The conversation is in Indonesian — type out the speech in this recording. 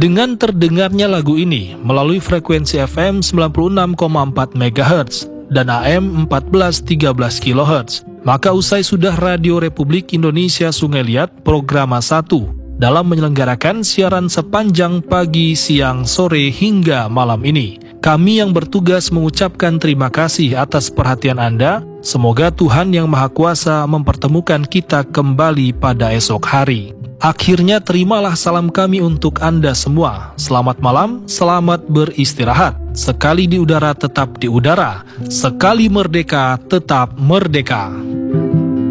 Dengan terdengarnya lagu ini melalui frekuensi FM 96,4 MHz dan AM 1413 kHz, maka usai sudah Radio Republik Indonesia Sungai Liat Programa 1 dalam menyelenggarakan siaran sepanjang pagi, siang, sore hingga malam ini. Kami yang bertugas mengucapkan terima kasih atas perhatian Anda. Semoga Tuhan Yang Maha Kuasa mempertemukan kita kembali pada esok hari. Akhirnya terimalah salam kami untuk Anda semua. Selamat malam, selamat beristirahat. Sekali di udara tetap di udara. Sekali merdeka tetap merdeka.